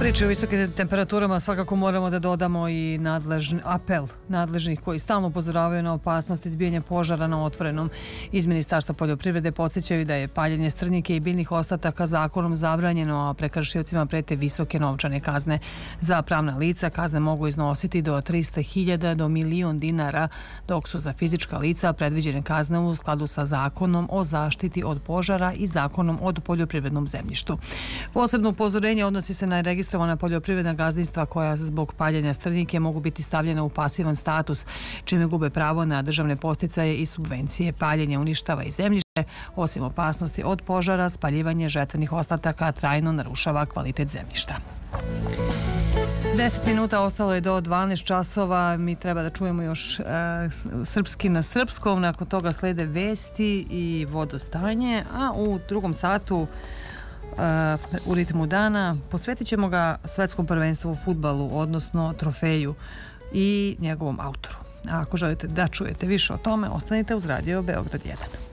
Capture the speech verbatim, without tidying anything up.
Priče o visokim temperaturama svakako moramo da dodamo i nadležni, apel nadležnih koji stalno upozoravaju na opasnost izbijanja požara na otvorenom. Iz Ministarstva poljoprivrede podsjećaju da je paljenje strnjike i biljnih ostataka zakonom zabranjeno, a prekršiocima prete visoke novčane kazne. Za pravna lica kazne mogu iznositi do trista hiljada do milion dinara, dok su za fizička lica predviđene kazne u skladu sa zakonom o zaštiti od požara i zakonom o poljoprivrednom zemljištu. Posebno upozorenje odnosi se na registrovana poljoprivredna gazdinstva koja zbog paljenja strnjike mogu biti stavljena u pasivan status, čime gube pravo na državne podsticaje i subvencije. Paljenje uništava i zemljište. Osim opasnosti od požara, spaljivanje žetvenih ostataka trajno narušava kvalitet zemljišta. Deset minuta ostalo je do dvanaest časova. Mi treba da čujemo još e, srpski na srpskom. Nakon toga slede vesti i vodostanje. A u drugom satu u ritmu dana posvetit ćemo ga svetskom prvenstvu u fudbalu, odnosno trofeju i njegovom autoru. A ako želite da čujete više o tome, ostanite uz Radio Beograd jedan.